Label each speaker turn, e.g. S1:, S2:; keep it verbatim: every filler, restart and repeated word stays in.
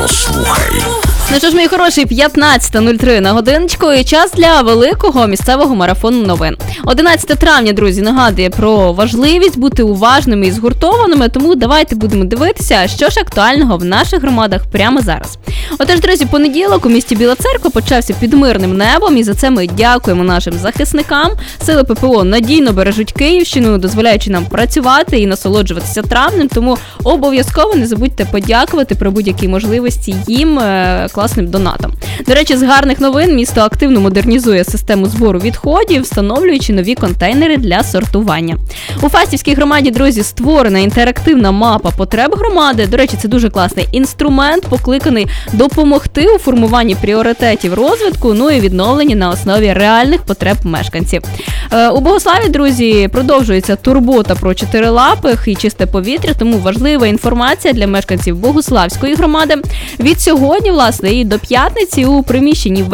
S1: Послухай.
S2: Ну що ж, мої хороші, п'ятнадцята нуль три на годиночку і час для великого місцевого марафону новин. одинадцяте травня, друзі, нагадує про важливість бути уважними і згуртованими, тому давайте будемо дивитися, що ж актуального в наших громадах прямо зараз. Отож, друзі, понеділок у місті Біла Церква почався під мирним небом, і за це ми дякуємо нашим захисникам. Сили ППО надійно бережуть Київщину, дозволяючи нам працювати і насолоджуватися травнем, тому обов'язково не забудьте подякувати при будь-якій можливості їм е, класним донатом. До речі, з гарних новин місто активно модернізує систему збору відходів, встановлюючи нові контейнери для сортування. У Фастівській громаді, друзі, створена інтерактивна мапа потреб громади. До речі, це дуже класний інструмент, покликаний допомогти у формуванні пріоритетів розвитку, ну і відновленні на основі реальних потреб мешканців. Е, у Богославі, друзі, продовжується турбота про чотирилапих і чисте повітря, тому важлива інформація для мешканців Богославської громади. Від сьогодні, власне, і до п'ятниці у приміщенні